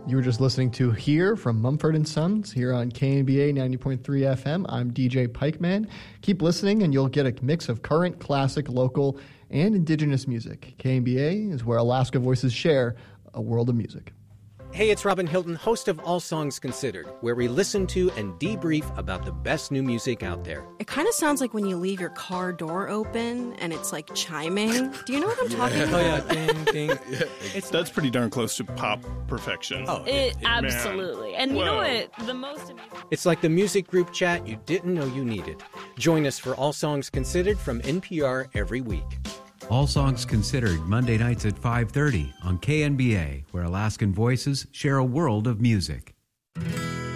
You were just listening to Here from Mumford & Sons here on KNBA 90.3 FM. I'm DJ Pikeman. Keep listening and you'll get a mix of current, classic, local, and indigenous music. KNBA is where Alaska Voices share a world of music. Hey, it's Robin Hilton, host of All Songs Considered, where we listen to and debrief about the best new music out there. It kind of sounds like when you leave your car door open and it's like chiming. Do you know what I'm talking about? Oh, yeah, ding, ding. That's pretty darn close to pop perfection. Oh, Absolutely. And you know what? The most amazing... It's like the music group chat you didn't know you needed. Join us for All Songs Considered from NPR every week. All Songs Considered, Monday nights at 5:30 on KNBA, where Alaskan Voices share a world of music.